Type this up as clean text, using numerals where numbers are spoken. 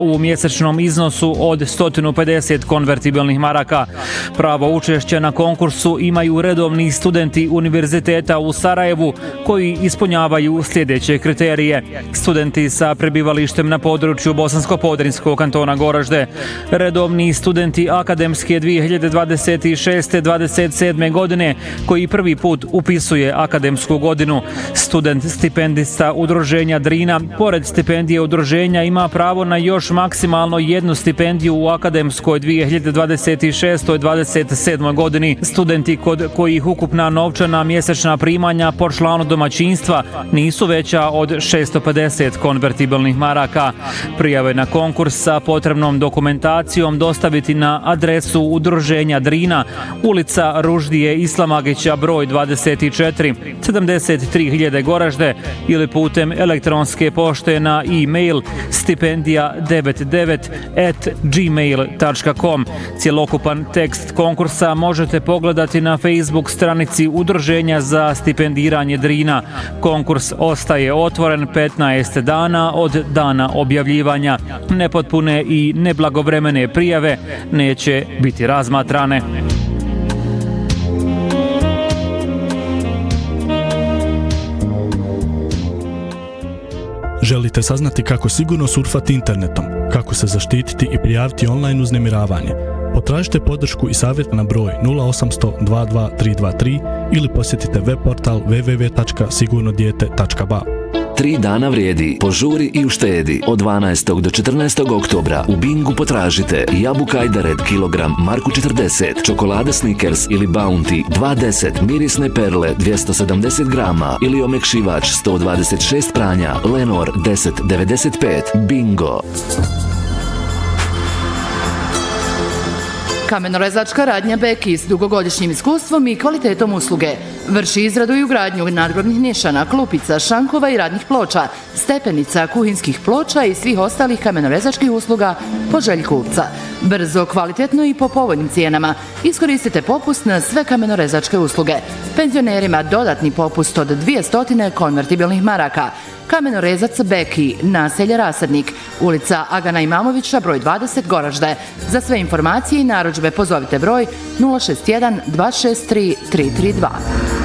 u mjesečnom iznosu od 150 konvertibilnih maraka. Pravo učešća na konkursu imaju redovni studenti Univerziteta u Sarajevu koji ispunjavaju sljedeće kriterije. Studenti sa prebivalištem na području Bosansko-Podrinskog kantona Goražde, redovni studenti akademske 2026-27. godine koji prvi put upisuje akademsku godinu, student stipendista udruženja Drina, pored stipendije udruženja ima pravo na još maksimalno jednu stipendiju u akademskoj 2026-27. godini. Studenti kod kojih ukupna novčana mjesečna primanja po članu domaćinstva nisu veća od 650 konvertibilnih maraka. Prijave na konkurs sa potrebnom dokumentacijom dostaviti na adresu udruženja Drina, ulica Ruždije Islamagića broj 24, 73.000 Goražde ili putem elektronske pošte na e-mail stipendija99@gmail.com. Cjelokupan tekst konkursa možete pogledati na Facebook stranici Udruženja za stipendiranje Drina. Konkurs ostaje otvoren 15 dana od dana objavljivanja. Nepotpune i neblagovremene prijave neće biti razmatrane. Želite saznati kako sigurno surfati internetom, kako se zaštititi i prijaviti online uznemiravanje? Potražite podršku i savjet na broj 0800 22 323 ili posjetite web portal www.sigurnodijete.ba. 3 dana vrijedi. Požuri i uštedi. Od 12. do 14. oktobra u Bingu potražite jabuka Ajdared kilogram marku 40, čokolade Snickers ili Bounty 2,10, mirisne perle 270 grama ili omekšivač 126 pranja Lenor 10,95. Bingo. Kamenorezačka radnja Beki s dugogodišnjim iskustvom i kvalitetom usluge. Vrši izradu i ugradnju nadgrobnih nišana, klupica, šankova i radnih ploča, stepenica, kuhinskih ploča i svih ostalih kamenorezačkih usluga po želji kupca. Brzo, kvalitetno i po povoljnim cijenama. Iskoristite popust na sve kamenorezačke usluge. Penzionerima dodatni popust od 200 konvertibilnih maraka. Kamenorezac Beki, naselje Rasadnik, ulica Agana Imamovića, broj 20, Goražde. Za sve informacije i narudžbe pozovite broj 061 263 332.